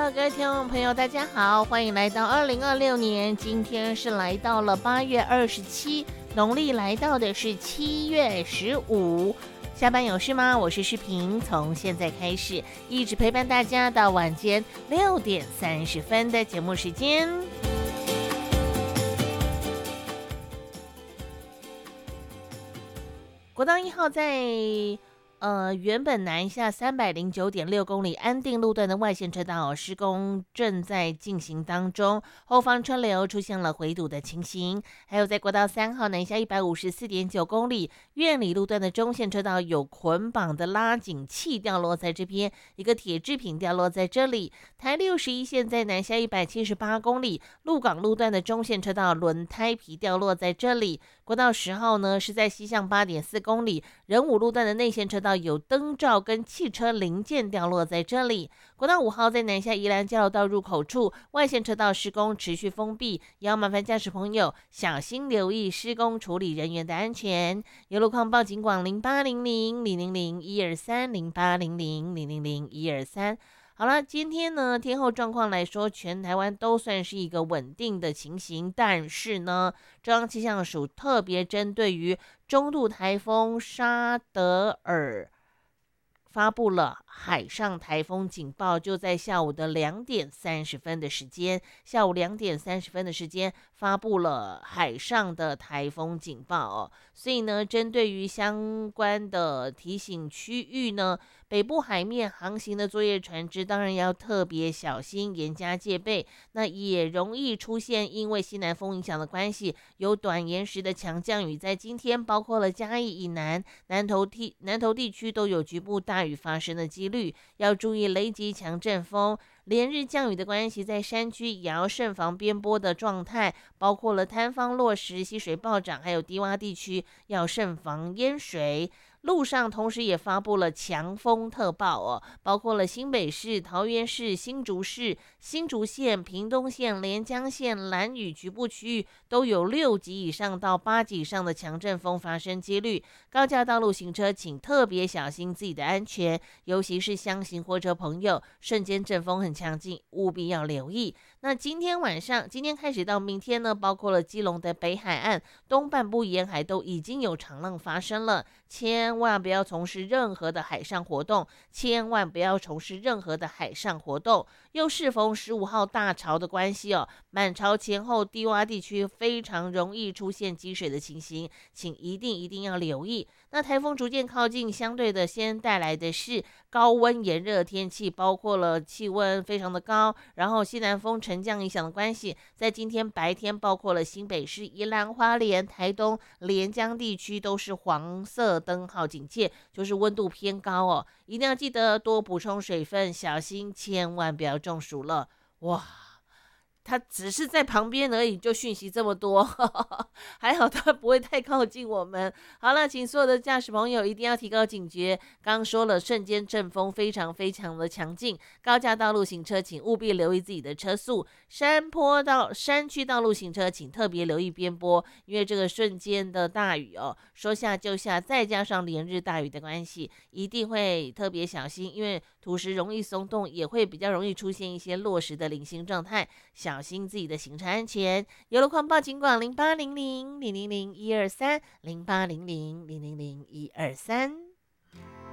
各位听众朋友大家好，欢迎来到2026年，今天是来到了8月27，农历来到的是7月15。下班有事吗？我是诗萍，从现在开始一直陪伴大家到晚间6点30分的节目时间。国道1号在原本南下309.6公里安定路段的外线车道施工正在进行当中，后方车流出现了回堵的情形。还有在国道3号南下154.9公里苑里路段的中线车道有捆绑的拉紧器掉落在这边，一个铁制品掉落在这里。台61线在南下178公里鹿港路段的中线车道轮胎皮掉落在这里。国道10号呢是在西向8.4公里仁武路段的内线车道有灯罩跟汽车零件掉落在这里。国道5号在南下宜兰交流道入口处外线车道施工持续封闭，也要麻烦驾驶朋友小心留意施工处理人员的安全。有路况报警广0800-000-123 好了，今天呢天候状况来说，全台湾都算是一个稳定的情形，但是呢中央气象署特别针对于中度台风沙德尔发布了海上台风警报，就在下午的2点30分的时间，发布了海上的台风警报哦。所以呢，针对于相关的提醒区域呢，北部海面航行的作业船只当然要特别小心，严加戒备。那也容易出现因为西南风影响的关系，有短延时的强降雨，在今天包括了嘉义以南、南投地区都有局部大雨发生的几率，要注意雷击强阵风。连日降雨的关系，在山区也要慎防边坡的状态，包括了坍方落石、溪水暴涨，还有低洼地区要慎防淹水。路上同时也发布了强风特报哦，包括了新北市、桃园市、新竹市、新竹县、屏东县、连江县、兰屿局部区域都有6级以上到8级以上的强阵风发生几率。高架道路行车请特别小心自己的安全，尤其是箱型货车朋友，瞬间阵风很强劲，务必要留意。那今天开始到明天呢，包括了基隆的北海岸、东半部沿海都已经有长浪发生了，千万不要从事任何的海上活动，又适逢15号大潮的关系哦，满潮前后低洼地区非常容易出现积水的情形，请一定要留意。那台风逐渐靠近，相对的先带来的是高温炎热天气，包括了气温非常的高，然后西南风沉降影响的关系，在今天白天包括了新北市、宜兰花莲、台东、连江地区都是黄色灯号警戒，就是温度偏高哦，一定要记得多补充水分，小心千万不要中暑了。哇，他只是在旁边而已，就讯息这么多，还好他不会太靠近我们。好了，请所有的驾驶朋友一定要提高警觉。刚说了，瞬间阵风非常的强劲，高架道路行车请务必留意自己的车速，山区道路行车请特别留意边坡，因为这个瞬间的大雨哦，说下就下，再加上连日大雨的关系，一定会特别小心，因为土石容易松动，也会比较容易出现一些落石的零星状态，小心自己的行车安全。有路况报警广0800-000-123 0800-000-123。